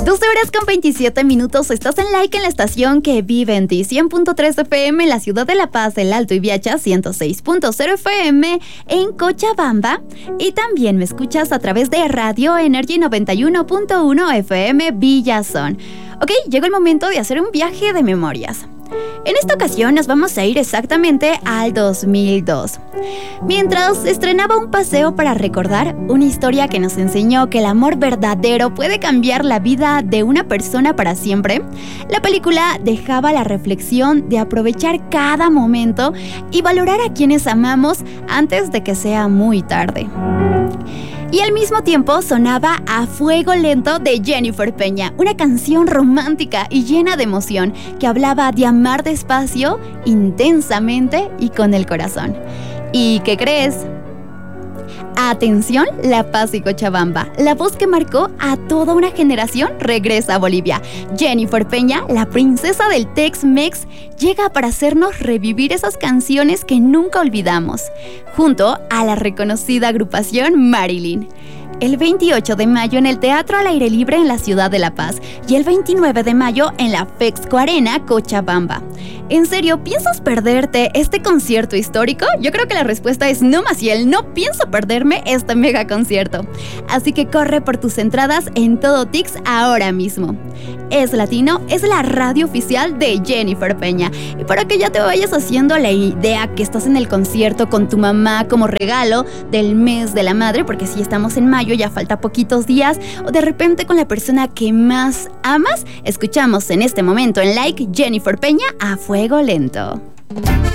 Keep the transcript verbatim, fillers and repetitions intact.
doce horas con veintisiete minutos, estás en Like en la estación que vive en ti, cien punto tres F M en la ciudad de La Paz, El Alto y Viacha, ciento seis punto cero F M en Cochabamba, y también me escuchas a través de Radio Energy noventa y uno punto uno F M Villazón. Ok, llegó el momento de hacer un viaje de memorias. En esta ocasión nos vamos a ir exactamente al dos mil dos. Mientras estrenaba Un paseo para recordar, una historia que nos enseñó que el amor verdadero puede cambiar la vida de una persona para siempre, la película dejaba la reflexión de aprovechar cada momento y valorar a quienes amamos antes de que sea muy tarde. Y al mismo tiempo sonaba A Fuego Lento de Jennifer Peña, una canción romántica y llena de emoción que hablaba de amar despacio, intensamente y con el corazón. ¿Y qué crees? Atención, La Paz y Cochabamba, la voz que marcó a toda una generación regresa a Bolivia. Jennifer Peña, la princesa del Tex-Mex, llega para hacernos revivir esas canciones que nunca olvidamos, junto a la reconocida agrupación Marilyn. El veintiocho de mayo en el Teatro al Aire Libre en la ciudad de La Paz y el veintinueve de mayo en la Fexco Arena, Cochabamba. ¿En serio piensas perderte este concierto histórico? Yo creo que la respuesta es no, Maciel, no pienso perderme este mega concierto. Así que corre por tus entradas en Todo Tix ahora mismo. Es Latino, es la radio oficial de Jennifer Peña. Y para que ya te vayas haciendo la idea que estás en el concierto con tu mamá como regalo del mes de la madre, porque si estamos en mayo ya falta poquitos días, o de repente con la persona que más amas, escuchamos en este momento en Like Jennifer Peña A Fuego Lento.